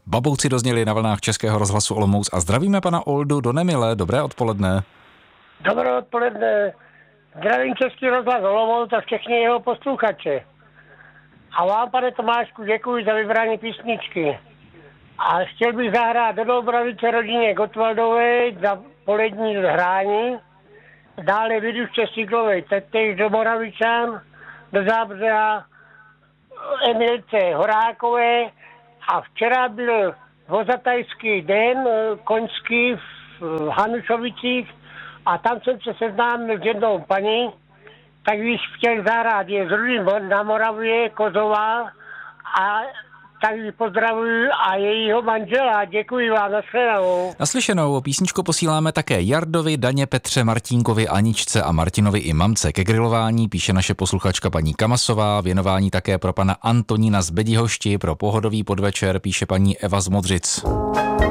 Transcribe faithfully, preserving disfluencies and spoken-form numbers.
Babouci dozněli na vlnách Českého rozhlasu Olomouc a zdravíme pana Oldu do Nemile. Dobré odpoledne. Dobré odpoledne. Zdravím Český rozhlas Olomouc a všechny jeho posluchače. A vám, pane Tomášku, děkuji za vybrání písničky. A chtěl bych zahrát do Doubravice rodině Gottwaldové za polední zhrání. Dále Vidušce Siglovej tetéž do Moravičan, do Zábřeha Emilce Horákové. A včera byl vozatajský den koňský v Hanušovicích a tam jsem se seznámil s jednou paní, tak když chtěl zahrát, je z Rudin na Moravě, Kozová, a tak ji pozdravuji a jejího manžela. Děkuji vám, naslyšenou. Naslyšenou písničku posíláme také Jardovi, Daně, Petře, Martínkovi, Aničce a Martinovi i mamce ke grilování, píše naše posluchačka paní Kamasová, věnování také pro pana Antonína z Bedihošti, pro pohodový podvečer, píše paní Eva z Modřic.